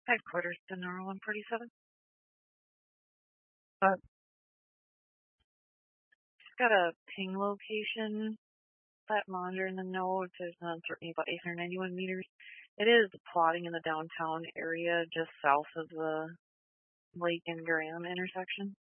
Headquarters to Nora 147. Just got a ping location. That monitor in the note says uncertainty about 891 meters. It is plotting in the downtown area just south of the Lake and Graham intersection.